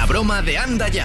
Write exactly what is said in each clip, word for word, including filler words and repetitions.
La broma de Anda Ya.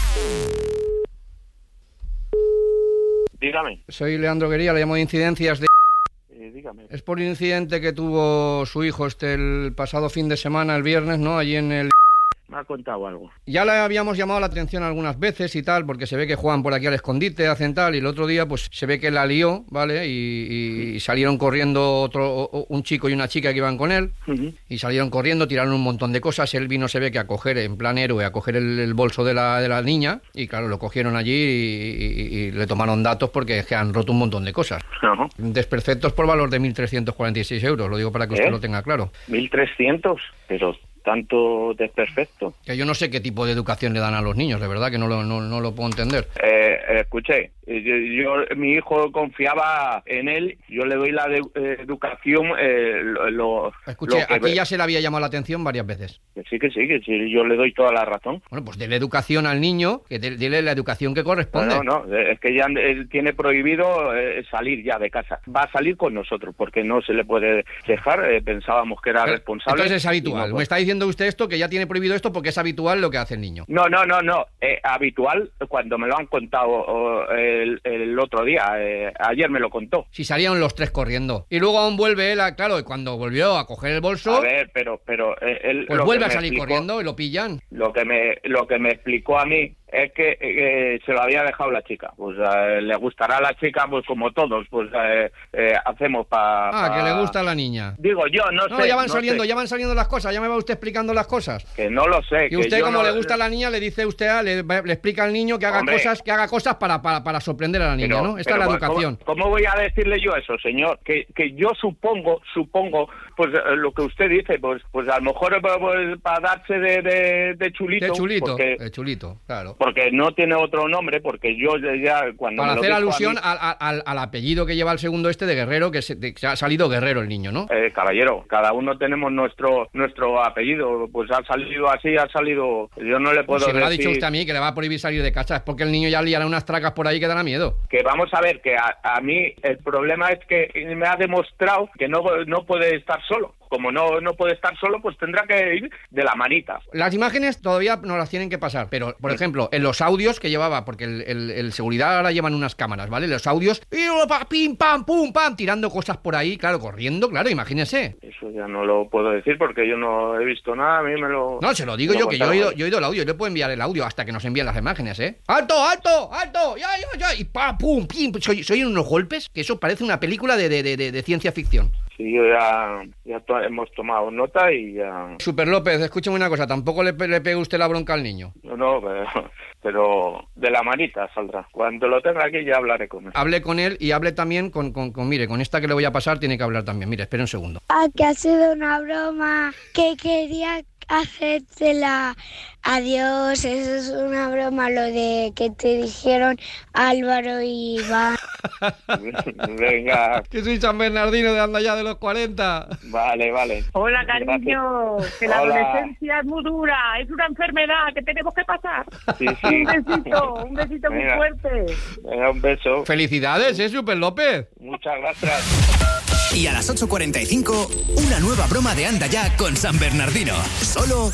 Dígame. Soy Leandro Guería, le llamo de Incidencias de... Eh, dígame. Es por un incidente que tuvo su hijo este el pasado fin de semana, el viernes, ¿no? Allí en el... Me ha contado algo. Ya le habíamos llamado la atención algunas veces y tal, porque se ve que juegan por aquí al escondite, hacen tal, y el otro día pues se ve que la lió, ¿vale? Y, y, y salieron corriendo otro un chico y una chica que iban con él, uh-huh. y salieron corriendo, tiraron un montón de cosas, él vino, se ve que a coger, en plan héroe, a coger el, el bolso de la, de la niña, y claro, lo cogieron allí y, y, y le tomaron datos porque es que han roto un montón de cosas. Uh-huh. Desperfectos por valor de mil trescientos cuarenta y seis euros, lo digo para que usted ¿Eh? lo tenga claro. ¿mil trescientos? Pero... tanto desperfecto. Que yo no sé qué tipo de educación le dan a los niños, de verdad que no lo, no, no lo puedo entender. Eh, escuché, yo, yo, mi hijo confiaba en él, yo le doy la de, eh, educación, eh, lo, lo Escuché, lo que aquí ve. Ya se le había llamado la atención varias veces. Que sí, que sí, que sí, yo le doy toda la razón. Bueno, pues dele educación al niño, que dele la educación que corresponde. No, no, no, es que ya él tiene prohibido eh, salir ya de casa. Va a salir con nosotros, porque no se le puede dejar, eh, pensábamos que era Pero, responsable. Entonces es habitual, no, me está diciendo usted esto, que ya tiene prohibido esto porque es habitual lo que hace el niño. No, no, no, no, eh, habitual cuando me lo han contado oh, el, el otro día, eh, ayer me lo contó. Si salieron los tres corriendo. Y luego aún vuelve él, a, claro, y cuando volvió a coger el bolso... A ver, pero... pero eh, él, pues vuelve a salir explicó, corriendo y lo pillan. Lo que me, lo que me explicó a mí es que eh, se lo había dejado la chica. Pues eh, le gustará a la chica, pues como todos, pues eh, eh, hacemos para... Ah, pa... que le gusta a la niña. Digo yo, no, no sé. ya van no saliendo, sé. ya van saliendo las cosas, ya me va usted explicando las cosas. Que no lo sé. Y que usted, yo como no... le gusta a la niña, le dice usted, a, le, le explica al niño que haga Hombre. cosas, que haga cosas para, para, para sorprender a la niña, pero, ¿no? Esta pero, es la educación. ¿cómo, ¿Cómo voy a decirle yo eso, señor? Que, que yo supongo, supongo, pues lo que usted dice, pues, pues a lo mejor pues, para darse de, de, de chulito. De chulito, porque, de chulito, claro. Porque no tiene otro nombre, porque yo ya cuando para me lo hacer alusión mí, al, al, al apellido que lleva el segundo este de Guerrero, que se, de, que ha salido Guerrero el niño, ¿no? Eh, caballero, cada uno tenemos nuestro nuestro apellido, pues ha salido así, ha salido, yo no le puedo si decir... me lo ha dicho usted a mí que le va a prohibir salir de casa, es porque el niño ya liará unas tracas por ahí que dará miedo. Que vamos a ver, que a, a mí el problema es que me ha demostrado que no, no puede estar solo. Como no, no puede estar solo, pues tendrá que ir de la manita. Las imágenes todavía nos las tienen que pasar, pero, por ejemplo, en los audios que llevaba, porque el, el, el seguridad ahora llevan unas cámaras, ¿vale? Los audios, pim, pam, pum, pam, tirando cosas por ahí, claro, corriendo, claro, imagínese. Eso ya no lo puedo decir porque yo no he visto nada, a mí me lo... No, se lo digo yo, que yo he, oído, yo he oído el audio, yo le puedo enviar el audio hasta que nos envíen las imágenes, ¿eh? ¡Alto, alto, alto! ¡Ya, ya, ya! Y pam, pum, pim, soy, soy unos golpes que eso parece una película de, de, de, de ciencia ficción. Sí, ya, ya to- hemos tomado nota y ya... Super López, escúchame una cosa, tampoco le, le pegue usted la bronca al niño. No, no, pero, pero de la manita saldrá. Cuando lo tenga aquí ya hablaré con él. Hable con él y hable también con, con, con, mire, con esta que le voy a pasar tiene que hablar también. Mire, espere un segundo. Ah, que ha sido una broma, que quería hacértela. Adiós, eso es una broma, lo de que te dijeron Álvaro y Iván. Venga. Que soy San Bernardino de Anda Ya de los cuarenta. Vale, vale. Hola, cariño. Gracias. Que la Hola. adolescencia es muy dura, es una enfermedad que tenemos que pasar. Sí, sí. Un besito, un besito Venga. muy fuerte. Venga, un beso. Felicidades, ¿eh, Super López? Muchas gracias. Y a las ocho cuarenta y cinco, una nueva broma de Anda Ya con San Bernardino. Solo